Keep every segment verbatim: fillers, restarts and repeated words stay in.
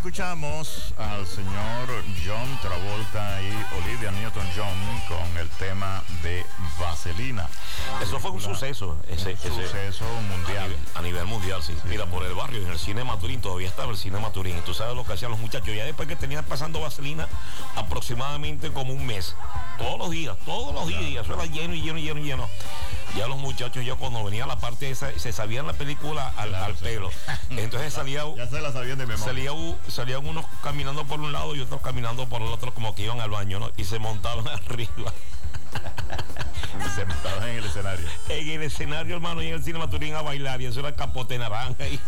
escuchamos al señor John Travolta y Olivia Newton-John con el tema de Vaselina. Eso fue un suceso, ese, un ese, suceso mundial. A nivel, a nivel mundial, sí. sí. Mira, por el barrio, en el cine Maturín, todavía estaba el cine Maturín. Y tú sabes lo que hacían los muchachos. Ya después que tenían pasando Vaselina aproximadamente como un mes. Todos los días, todos los días. Eso era lleno y lleno y lleno y lleno. Ya los muchachos, ya cuando venía la parte esa, se sabían la película al, claro, al pelo. Entonces salía... Ya se la sabían de memoria. Salía, salían unos caminando por un lado y otros caminando por el otro, como que iban al baño, ¿no? Y se montaban arriba. Se montaban en el escenario. En el escenario, hermano, y en el cine Maturín a bailar. Y eso era capote naranja. Y...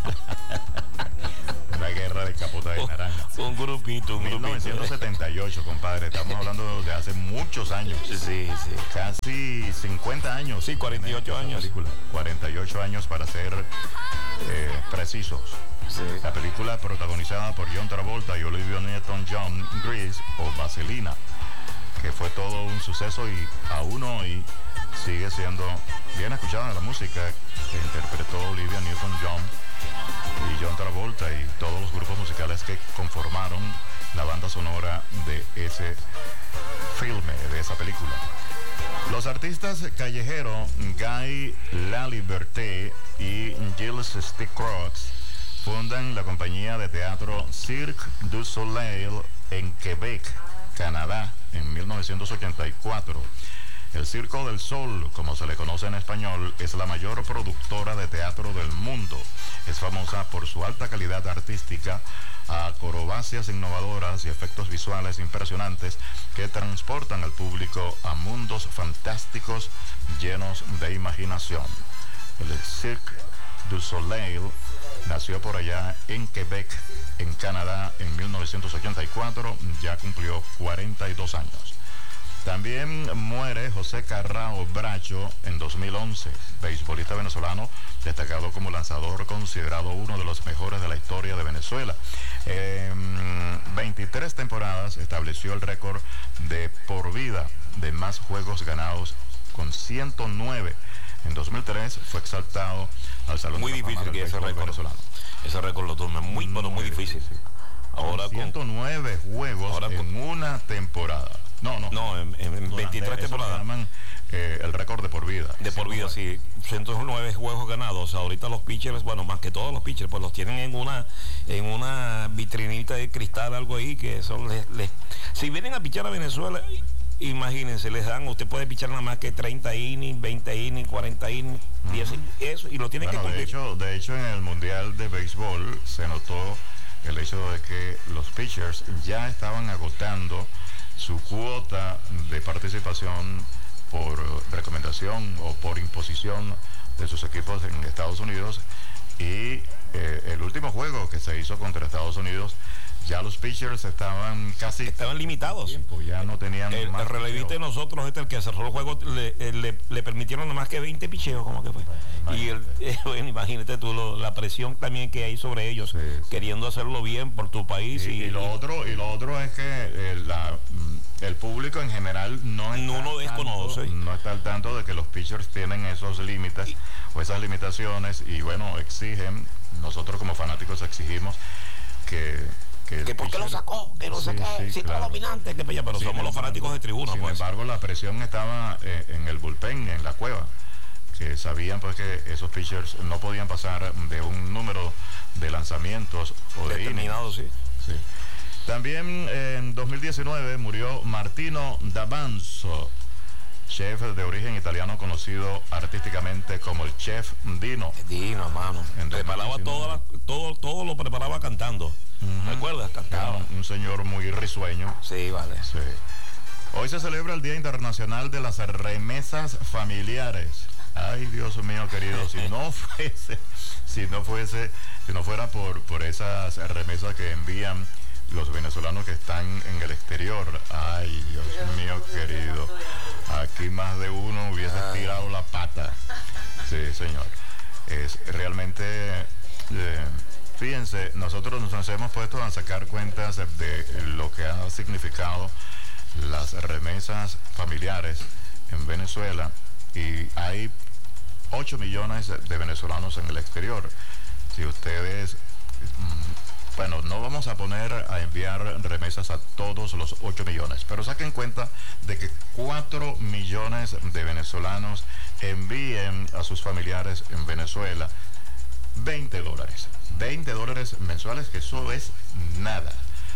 Una guerra de capota de naranja. Un, un grupito, un mil novecientos setenta y ocho, grupito. Compadre. Estamos hablando de hace muchos años. Sí, sí. Casi cincuenta años. Sí, cuarenta y ocho años. Película. cuarenta y ocho años para ser eh, precisos. Sí. La película protagonizada por John Travolta y Olivia Newton-John, Grease o Vaselina, que fue todo un suceso y aún hoy sigue siendo bien escuchada la música que interpretó Olivia Newton-John y John Travolta y todos los grupos musicales que conformaron la banda sonora de ese filme, de esa película. Los artistas callejeros Guy Laliberté y Gilles Stickrocks fundan la compañía de teatro Cirque du Soleil en Quebec, Canadá, en mil novecientos ochenta y cuatro. El Circo del Sol, como se le conoce en español, es la mayor productora de teatro del mundo. Es famosa por su alta calidad artística, acrobacias innovadoras y efectos visuales impresionantes que transportan al público a mundos fantásticos llenos de imaginación. El Cirque du Soleil nació por allá en Quebec, en Canadá, en mil novecientos ochenta y cuatro, ya cumplió cuarenta y dos años. También muere José Carrao Bracho en dos mil once, beisbolista venezolano destacado como lanzador, considerado uno de los mejores de la historia de Venezuela. En veintitrés temporadas estableció el récord de por vida de más juegos ganados con ciento nueve. En dos mil tres fue exaltado al Salón muy de la difícil que ese récord venezolano. Ese récord lo tome muy, muy, pero muy difícil. difícil. Ahora con ciento nueve con, juegos ahora en con, una temporada. No, no. No, en, en veintitrés temporadas. Llaman, eh, el récord de por vida. De por vida, sí. ciento nueve juegos ganados. Ahorita los pitchers, bueno, más que todos los pitchers, pues los tienen en una en una vitrinita de cristal, algo ahí, que eso les... les si vienen a pichar a Venezuela, imagínense, les dan, usted puede pichar nada más que treinta innings, veinte innings, cuarenta innings, uh-huh. diez, eso, y lo tienen bueno, que cumplir. De hecho, de hecho, en el Mundial de Béisbol se notó el hecho de que los pitchers ya estaban agotando su cuota de participación por recomendación o por imposición de sus equipos en Estados Unidos, y eh, el último juego que se hizo contra Estados Unidos, ya los pitchers estaban casi... Estaban limitados. Tiempo, ya no tenían el, más el relevista de nosotros, este, el que cerró el juego, le, le, le permitieron nada más que veinte picheos, como que fue. Imagínate. Y el, eh, bueno, imagínate tú lo, la presión también que hay sobre ellos, sí, sí. queriendo hacerlo bien por tu país. Sí, y, y, lo y, otro, y lo otro es que eh, la, el público en general no está, no lo desconoce. Tanto, no está al tanto de que los pitchers tienen esos límites y, o esas limitaciones, y bueno, exigen, nosotros como fanáticos exigimos que... Que, que por qué lo sacó, que no sí, sé qué, sí, si claro. dominante, que pero sí, somos los fanáticos de tribuna. Sin pues. embargo, la presión estaba eh, en el bullpen, en la cueva, que sabían pues que esos pitchers no podían pasar de un número de lanzamientos o de determinado, sí. sí. También eh, en dos mil diecinueve murió Martino D'Avanzo, chef de origen italiano conocido artísticamente como el Chef Dino. Dino, mano. Preparaba todo, la, todo, todo lo preparaba cantando. Uh-huh. ¿Recuerdas? Cantaba. Un, un señor muy risueño. Sí, vale. Sí. Hoy se celebra el Día Internacional de las Remesas Familiares. Ay, Dios mío querido, si no fuese, si no fuese, si no fuera por, por esas remesas que envían los venezolanos que están en el exterior. Ay, Dios mío querido, aquí más de uno hubiese tirado la pata. Sí, señor. Es realmente, eh, fíjense, nosotros nos hemos puesto a sacar cuentas de lo que ha significado las remesas familiares en Venezuela, y hay ocho millones de venezolanos en el exterior. Si ustedes, bueno, no vamos a poner a enviar remesas a todos los ocho millones, pero saquen cuenta de que cuatro millones de venezolanos envíen a sus familiares en Venezuela veinte dólares. veinte dólares mensuales, que eso es nada.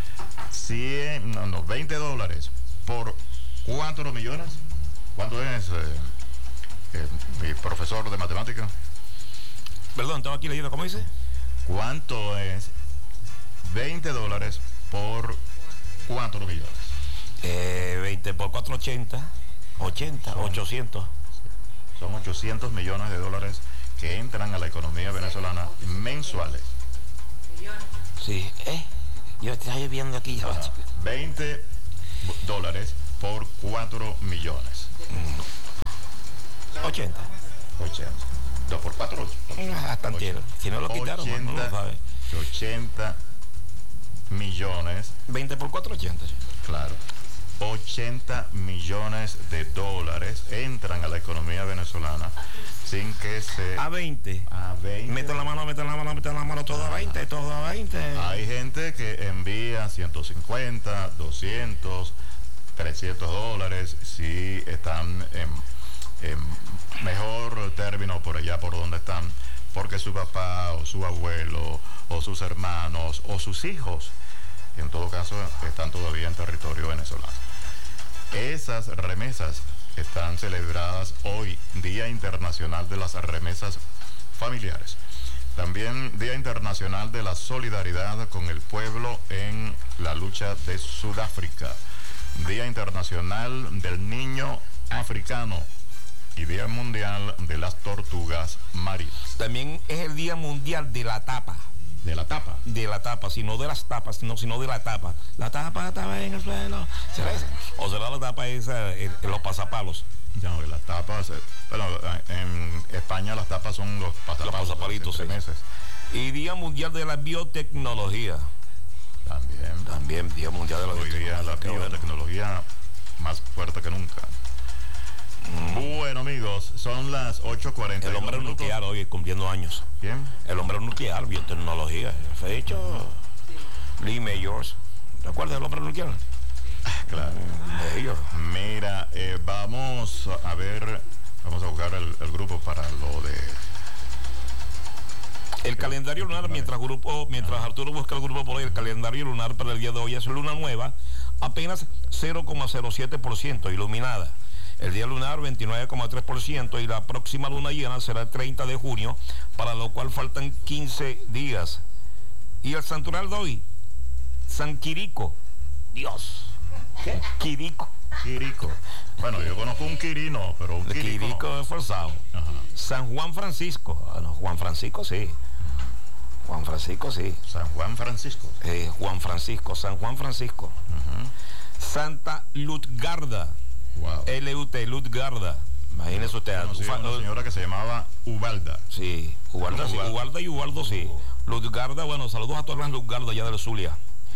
cien, no, no, veinte dólares por cuatro millones. ¿Cuánto es, eh, eh, mi profesor de matemáticas? Perdón, estaba aquí leyendo, ¿cómo dice? ¿Cuánto es veinte dólares por cuatro millones? Eh, veinte por cuatro, ochenta. ochenta, son, ochocientos. Son ochocientos millones de dólares que entran a la economía venezolana mensuales. Sí, ¿eh? Yo estoy viendo aquí ya. Ajá. veinte dólares por cuatro millones. Mm. ochenta. ochenta. dos por cuatro, ocho. Ah, tan tierno. Si no lo quitaron, ochenta, no lo sabe. ochenta millones. veinte por cuatro, ochenta. Sí. Claro. ochenta millones de dólares entran a la economía venezolana sin que se... A veinte. A veinte. Meten la mano, meten la mano, meten la mano, todo a veinte, todo a veinte. Hay gente que envía ciento cincuenta, doscientos, trescientos dólares si están en, en mejor término por allá por donde están, porque su papá o su abuelo o sus hermanos o sus hijos, en todo caso, están todavía en territorio venezolano. Esas remesas están celebradas hoy, Día Internacional de las Remesas Familiares. También Día Internacional de la Solidaridad con el pueblo en la lucha de Sudáfrica. Día Internacional del Niño Africano y Día Mundial de las Tortugas Marinas. También es el Día Mundial de la Tapa. De la tapa. De la tapa, sino de las tapas, sino, sino de la tapa. La tapa estaba en el suelo. ¿Será esa? ¿O será la tapa esa en, en los pasapalos? No, las tapas, bueno, en España las tapas son los pasapalos. Los pasapalitos, sí. Meses. Y Día Mundial de la Biotecnología. También. También Día Mundial de la Hoy Biotecnología. día la biotecnología más fuerte que nunca. Mm. Bueno, amigos, son las ocho cuarenta. El hombre minutos. Nuclear hoy cumpliendo años. ¿Quién? El hombre nuclear, biotecnología. Fecha. Sí. Lee Mayors. ¿Recuerdas el hombre nuclear? Claro. Mayor. Mira, eh, vamos a ver, vamos a buscar el, el grupo para lo de... El calendario lunar, mientras grupo, mientras Arturo busca el grupo por hoy, el calendario lunar para el día de hoy es luna nueva, apenas cero coma cero siete por ciento iluminada. El día lunar veintinueve coma tres por ciento y la próxima luna llena será el treinta de junio, para lo cual faltan quince días. Y el santoral de hoy, San Quirico. Dios. ¿Qué? Quirico. Quirico. Bueno, yo conozco un Quirino, pero un Quirico, Quirico no. Es forzado. Ajá. San Juan Francisco. Ah, no, Juan Francisco sí. Juan Francisco sí. San Juan Francisco. Eh, Juan Francisco, San Juan Francisco. Uh-huh. Santa Lutgarda. Wow. L U T, Lutgarda. Imagínese usted. Conocí a una señora que se llamaba Ubalda. Sí, Ubalda, sí, Ubalda y Ubaldo sí. Lutgarda, bueno, saludos a todas las Lutgarda allá de la Zulia.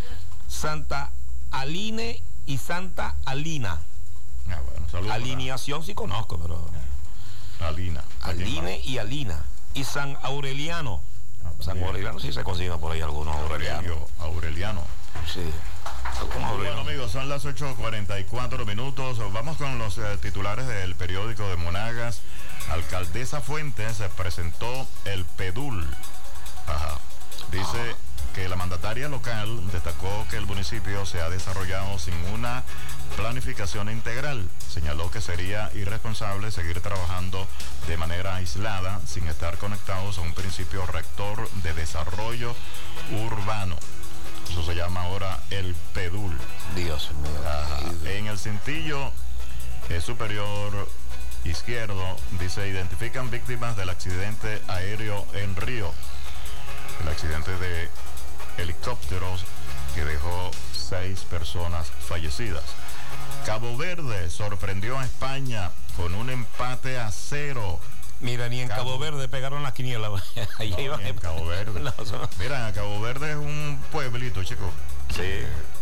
Santa Aline y Santa Alina. Ah, bueno, saludos. Alineación para... sí conozco, pero... Alina. Aline y Alina. Y San Aureliano. Ah, San Aureliano sí se consigue por ahí algunos Aurelianos. Aureliano. Sí. Bueno, amigos, son las ocho cuarenta y cuatro minutos. Vamos con los eh, titulares del periódico de Monagas. Alcaldesa Fuentes eh, presentó el PEDUL. Ajá. Dice Ajá. que la mandataria local destacó que el municipio se ha desarrollado sin una planificación integral. Señaló que sería irresponsable seguir trabajando de manera aislada sin estar conectados a un principio rector de desarrollo urbano. Eso se llama ahora el PEDUL. Dios mío. Ajá. En el cintillo eh, superior izquierdo dice: identifican víctimas del accidente aéreo en Río. El accidente de helicópteros que dejó seis personas fallecidas. Cabo Verde sorprendió a España con un empate a cero. Mira, ni en Cabo, Cabo Verde pegaron las quinielas. No, ni en Cabo Verde. No, no. Mira, Cabo Verde es un pueblito, chicos. Sí.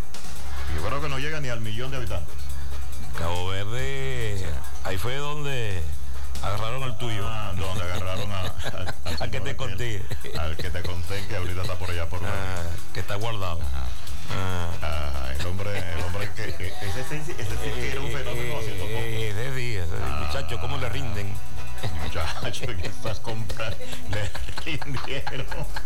Yo creo que no llega ni al millón de habitantes. Cabo Verde, sí. Ahí fue donde agarraron el tuyo. Ah, donde agarraron a, a, a que te conté. Al que te conté, que ahorita está por allá por... Ah. que está guardado. Ajá. Ah. Ah, el hombre, el hombre que ese, ese, ese sí que era un fenómeno haciendo compras. Ese sí, ese ah. muchacho, ¿cómo le rinden? Muchacho, que estas compras le rindieron.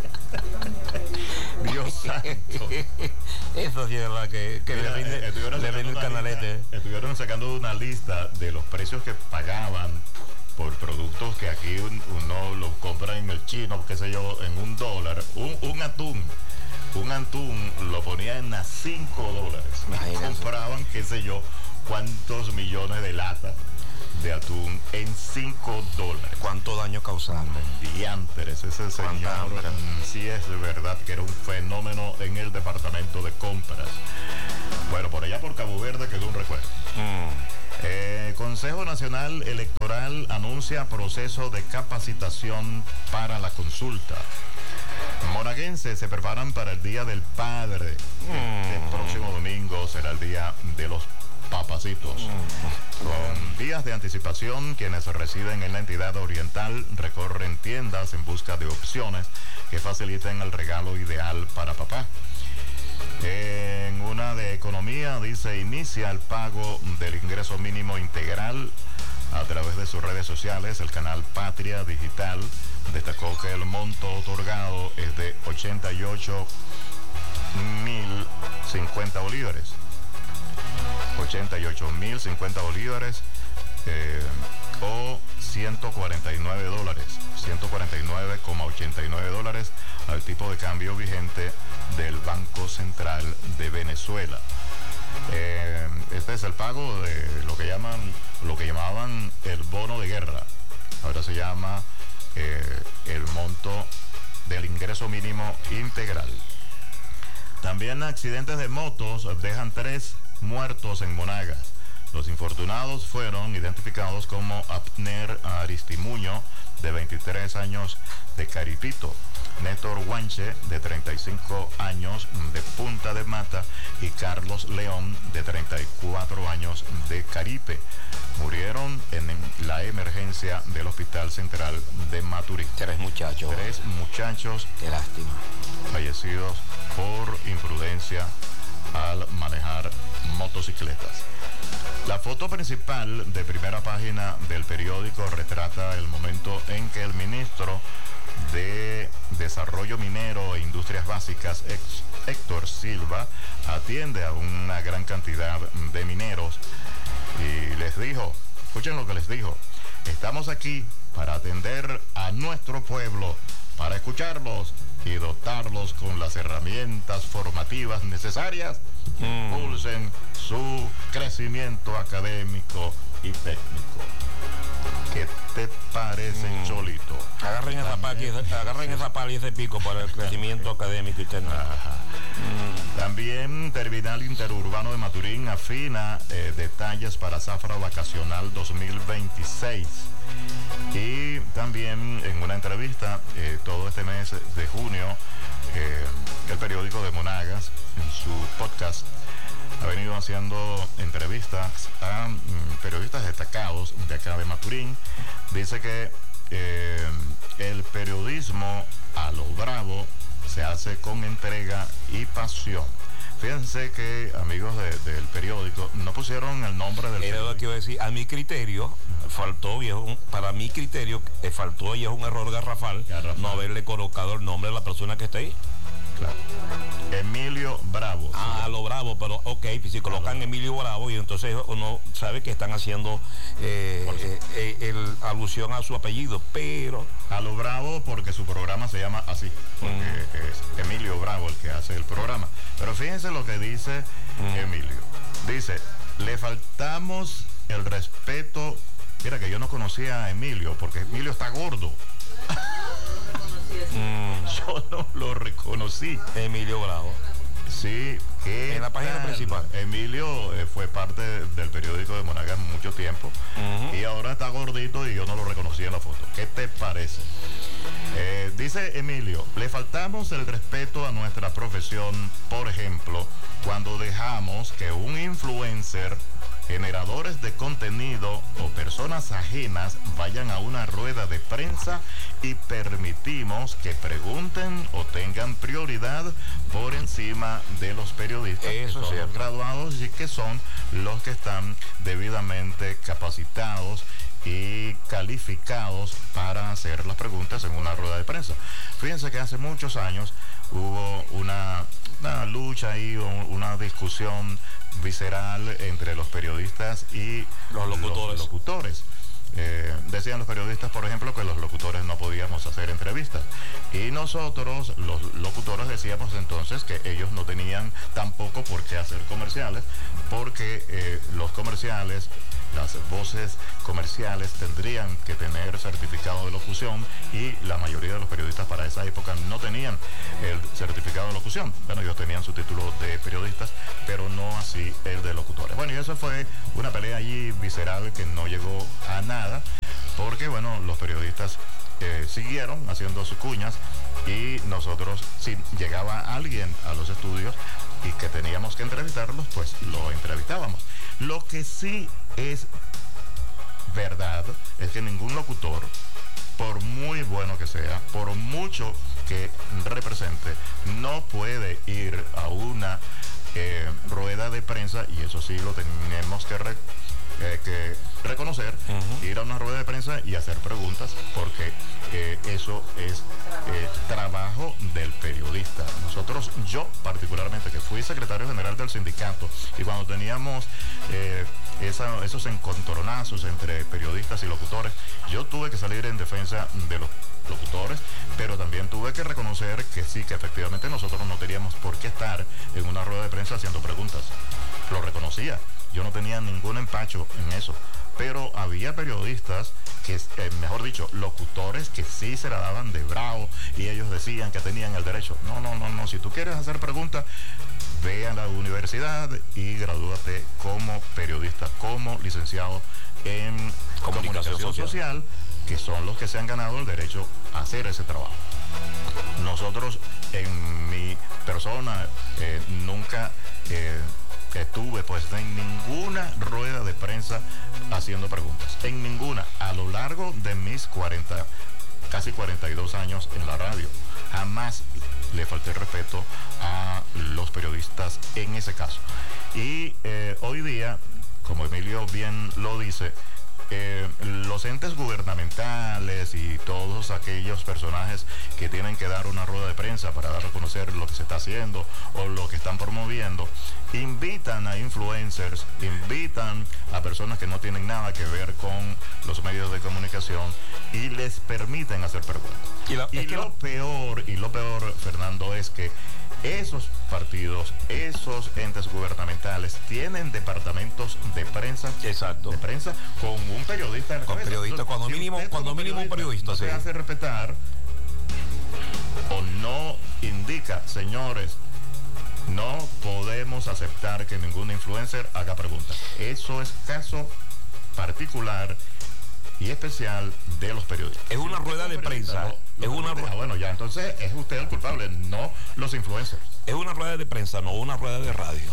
Dios santo. Eso sí es verdad que, que Mira, le rinde, le rinde el canalete. Lista, estuvieron sacando una lista de los precios que pagaban por productos que aquí uno los compra en el chino, qué sé yo, en un dólar. Un, un atún. Un atún lo ponían a cinco dólares. Imagínense. Compraban, qué sé yo, cuántos millones de latas de atún en cinco dólares. ¿Cuánto daño causando? Diantres, ese señor sí es de verdad que era un fenómeno en el departamento de compras. Bueno, por allá por Cabo Verde quedó un recuerdo. Mm. Eh, Consejo Nacional Electoral anuncia proceso de capacitación para la consulta. Monaguenses se preparan para el Día del Padre. Mm. El próximo domingo será el Día de los Papacitos. Mm. Con días de anticipación, quienes residen en la entidad oriental recorren tiendas en busca de opciones que faciliten el regalo ideal para papá. En una de economía dice inicia el pago del ingreso mínimo integral a través de sus redes sociales. El canal Patria Digital destacó que el monto otorgado es de ochenta y ocho mil cincuenta bolívares. ochenta y ocho mil cincuenta bolívares eh, o ciento cuarenta y nueve dólares, ciento cuarenta y nueve coma ochenta y nueve dólares al tipo de cambio vigente del Banco Central de Venezuela. Eh, este es el pago de lo que llaman, lo que llamaban el bono de guerra. Ahora se llama eh, el monto del ingreso mínimo integral. También accidentes de motos dejan tres muertos en Monagas. Los infortunados fueron identificados como Abner Aristimuño, de veintitrés años, de Caripito, Néstor Guanche, de treinta y cinco años, de Punta de Mata, y Carlos León, de treinta y cuatro años, de Caripe. Murieron en la emergencia del Hospital Central de Maturín. Tres muchachos. Tres muchachos. Qué lástima. Fallecidos por imprudencia al manejar motocicletas. La foto principal de primera página del periódico retrata el momento en que el ministro de Desarrollo Minero e Industrias Básicas, Héctor Silva, atiende a una gran cantidad de mineros y les dijo, escuchen lo que les dijo: estamos aquí para atender a nuestro pueblo, para escucharlos y dotarlos con las herramientas formativas necesarias que mm. impulsen su crecimiento académico y técnico. ¿Qué te parece, mm. Cholito? Agarren esa, pali, agarren esa pala y ese pico para el crecimiento académico y técnico. Mm. También Terminal Interurbano de Maturín afina eh, detalles para Zafra Vacacional dos mil veintiséis. Y también en una entrevista eh, todo este mes de junio, eh, el periódico de Monagas, en su podcast, ha venido haciendo entrevistas a mm, periodistas destacados de acá de Maturín. Dice que eh, el periodismo a lo bravo se hace con entrega y pasión. Fíjense que, amigos de, del periódico, no pusieron el nombre del Era lo que iba a decir. A mi criterio, faltó, y es un, para mi criterio, eh, faltó y es un error garrafal, garrafal no haberle colocado el nombre de la persona que está ahí. Claro. Emilio Bravo. Ah, sí. Lo Bravo, pero ok, si colocan claro. Emilio Bravo, y entonces uno sabe que están haciendo eh, eh, eh, el, alusión a su apellido, pero... A lo Bravo porque su programa se llama así, porque mm. es Emilio Bravo el que hace el programa. Pero fíjense lo que dice mm. Emilio. Dice, le faltamos el respeto. Mira que yo no conocía a Emilio, porque Emilio está gordo. Mm. Yo no lo reconocí. Emilio Bravo. Sí, en la página tal? principal. Emilio eh, fue parte del periódico de Monagas mucho tiempo uh-huh. y ahora está gordito y yo no lo reconocí en la foto. ¿Qué te parece? Eh, dice Emilio, le faltamos el respeto a nuestra profesión, por ejemplo, cuando dejamos que un influencer generadores de contenido o personas ajenas vayan a una rueda de prensa y permitimos que pregunten o tengan prioridad por encima de los periodistas, Eso que son los graduados y que son los que están debidamente capacitados y calificados para hacer las preguntas en una rueda de prensa. Fíjense que hace muchos años hubo una, una lucha ahí, una discusión visceral entre los periodistas y los locutores. Los locutores. Eh, decían los periodistas, por ejemplo, que los locutores no podíamos hacer entrevistas. Y nosotros, los locutores, decíamos entonces que ellos no tenían tampoco por qué hacer comerciales, porque eh, los comerciales, las voces comerciales tendrían que tener certificado de locución y la mayoría de los periodistas para esa época no tenían el certificado de locución. Bueno, ellos tenían su título de periodistas, pero no así el de locutores. Bueno, y eso fue una pelea allí visceral que no llegó a nada, porque bueno, los periodistas eh, siguieron haciendo sus cuñas y nosotros, si llegaba alguien a los estudios y que teníamos que entrevistarlos, pues lo entrevistábamos. Lo que sí es verdad es que ningún locutor, por muy bueno que sea, por mucho que represente, no puede ir a una eh, rueda de prensa, y eso sí lo tenemos que, re, eh, que reconocer, uh-huh. ir a una rueda de prensa y hacer preguntas, porque eh, eso es eh, trabajo del periodista. Nosotros, yo particularmente, que fui secretario general del sindicato, y cuando teníamos eh, esa, esos encontronazos entre periodistas y locutores, yo tuve que salir en defensa de los locutores, pero también tuve que reconocer que sí, que efectivamente nosotros no teníamos por qué estar en una rueda de prensa haciendo preguntas. Lo reconocía, yo no tenía ningún empacho en eso, pero había periodistas que, eh, mejor dicho, locutores que sí se la daban de bravo y ellos decían que tenían el derecho. No, no, no, no, si tú quieres hacer preguntas, ve a la universidad y gradúate como periodista, como licenciado en comunicación, comunicación social. social, que son los que se han ganado el derecho a hacer ese trabajo. Nosotros, en mi persona, eh, nunca eh, estuve pues en ninguna rueda de prensa haciendo preguntas, en ninguna, a lo largo de mis cuarenta, casi cuarenta y dos años en la radio. Jamás le falté respeto a los periodistas en ese caso. Y eh, hoy día, como Emilio bien lo dice, Eh, los entes gubernamentales y todos aquellos personajes que tienen que dar una rueda de prensa para dar a conocer lo que se está haciendo o lo que están promoviendo, invitan a influencers, invitan a personas que no tienen nada que ver con los medios de comunicación y les permiten hacer preguntas. Y, la, y lo no... peor, y lo peor, Fernando, es que esos partidos, esos entes gubernamentales tienen departamentos de prensa. Exacto. De prensa con un periodista. Con periodista, cuando si mínimo, cuando mínimo un periodista. No sí. se hace respetar o no indica, señores, no podemos aceptar que ningún influencer haga preguntas. Eso es caso particular y especial de los periodistas. Es una rueda de prensa. Es una rueda. Bueno, ya, entonces es usted el culpable, no los influencers. Es una rueda de prensa, no una rueda de radio.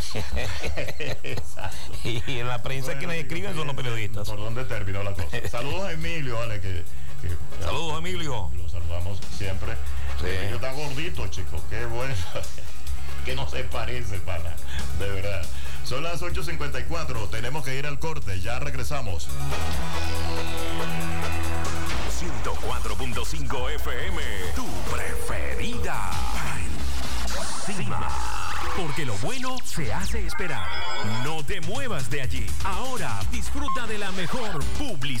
Exacto. Y en la prensa bueno, quienes escriben son los periodistas. ¿Por dónde terminó la cosa? Saludos a Emilio, vale, que, que saludos a Emilio. Lo saludamos siempre. Sí. Emilio está gordito, chicos, qué bueno. Que no se parece, pana, de verdad. Son las ocho cincuenta y cuatro, tenemos que ir al corte, ya regresamos. ciento cuatro punto cinco F M, tu preferida. Cima. Porque lo bueno se hace esperar. No te muevas de allí. Ahora disfruta de la mejor publicidad.